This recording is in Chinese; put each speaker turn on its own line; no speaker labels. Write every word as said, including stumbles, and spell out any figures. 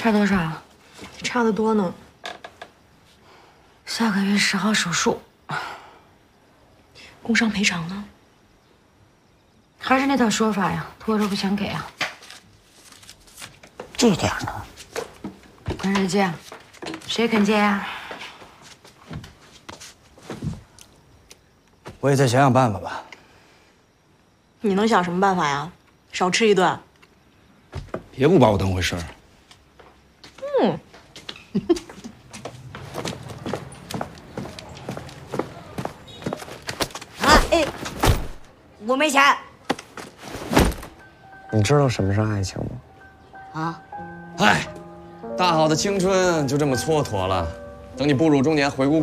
差多少？
差得多呢。
下个月十号手术。
工伤赔偿呢？
还是那套说法呀，拖着不想给啊。
这点呢？
跟谁借？谁肯借呀？
我也再想想办法吧。
你能想什么办法呀？少吃一顿。
别不把我当回事儿。
嗯。
啊哎，我没钱。
你知道什么是爱情吗？
啊？
唉，大好的青春就这么蹉跎了。等你步入中年，回顾。